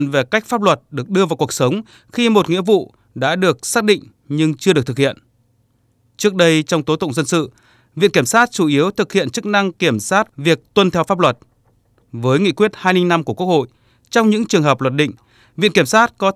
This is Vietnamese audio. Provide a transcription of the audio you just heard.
về cách pháp luật được đưa vào cuộc sống khi một nghĩa vụ đã được xác định nhưng chưa được thực hiện. Trước đây trong tố tụng dân sự, Viện Kiểm sát chủ yếu thực hiện chức năng kiểm sát việc tuân theo pháp luật. Với nghị quyết 205 của Quốc hội, trong những trường hợp luật định, Viện Kiểm sát có